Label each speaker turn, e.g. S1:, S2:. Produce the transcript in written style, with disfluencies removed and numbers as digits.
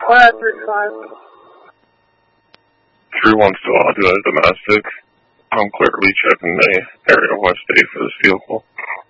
S1: Or at 3-5.
S2: 3-1 still, I'll do a domestic. I'm clearly checking the area West Bay for this vehicle.